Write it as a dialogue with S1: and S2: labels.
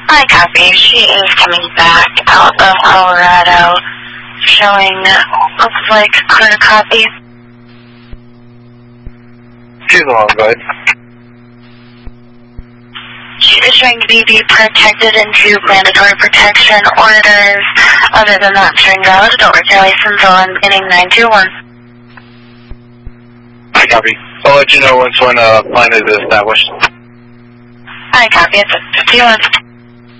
S1: I copy. She is coming back out of Colorado, showing, looks like clear copy.
S2: She's along, bud.
S1: She is showing to be protected into mandatory protection orders. Other than that, showing valid adult retail license on beginning 921.
S2: I copy. I'll let you know once when plan is established.
S1: I copy. It's 51.